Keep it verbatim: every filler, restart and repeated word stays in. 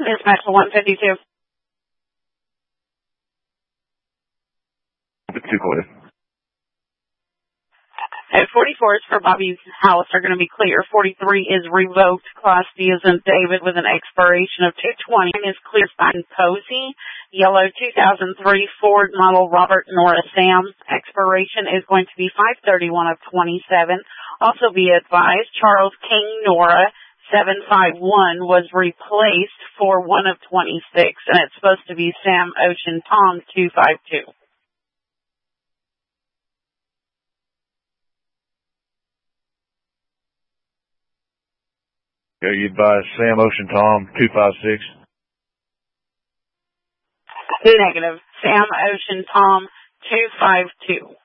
Dispatch one fifty-two. Too clear. At forty-fours for Bobby's house are going to be clear. forty-three is revoked. Class D is in David with an expiration of two twenty. Is clear sign Posey. Yellow two thousand three Ford model Robert Nora Sam. Expiration is going to be five thirty-one of twenty-seven. Also be advised, Charles King Nora seven five one was replaced for one of twenty-six, and it's supposed to be Sam Ocean Tom two five two. Okay, you advise Sam Ocean Tom two five six. Negative. Sam Ocean Tom two five two.